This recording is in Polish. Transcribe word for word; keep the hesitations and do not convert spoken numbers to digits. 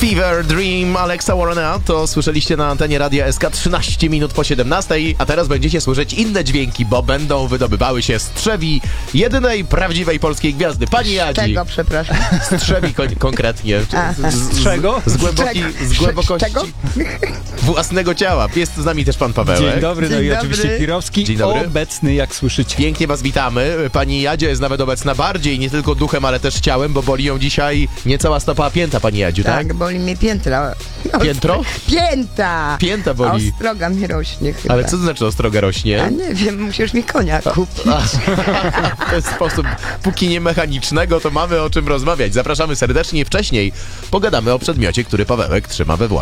Fever Dream Alexa Warrena to słyszeliście na antenie Radia S K trzynaście minut po siedemnastej, a teraz będziecie słyszeć inne dźwięki, bo będą wydobywały się z trzewi jedynej prawdziwej polskiej gwiazdy. Pani Jadzi. Czego, przepraszam? Z trzewi kon- konkretnie. Aha. Z, z, Czego? Z, głęboki, z głębokości Czego? własnego ciała. Jest z nami też pan Pawełek. Dzień dobry, no Dzień i dobry. oczywiście Pirowski, Dzień dobry. obecny, jak słyszycie. Pięknie was witamy. Pani Jadzia jest nawet obecna bardziej, nie tylko duchem, ale też ciałem, bo boli ją dzisiaj niecała stopa, a pięta, pani Jadziu, tak? Tak, boli mnie piętra. Piętro? Pięta! Pięta boli. Ostroga mi rośnie chyba. Ale co to znaczy ostroga A rośnie? nie wiem, musisz mi konia kupić. W ten sposób, póki nie mechanicznego, to mamy o czym rozmawiać. Zapraszamy serdecznie. Wcześniej pogadamy o przedmiocie, który Pawełek trzyma we własnym